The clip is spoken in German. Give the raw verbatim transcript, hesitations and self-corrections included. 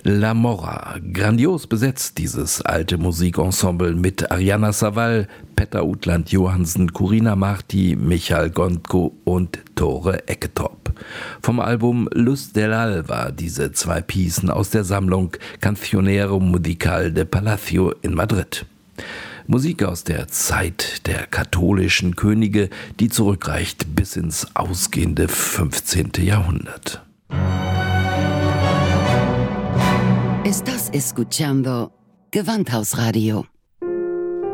La Morra, grandios besetzt dieses alte Musikensemble mit Ariana Savall, Petter Outland Johansen, Corina Marti, Michael Gondko und Tore Ecketop. Vom Album Luz del Alba diese zwei Piecen aus der Sammlung Cancionero Musical de Palacio in Madrid. Musik aus der Zeit der katholischen Könige, die zurückreicht bis ins ausgehende fünfzehnte. Jahrhundert. Estás escuchando Gewandhausradio.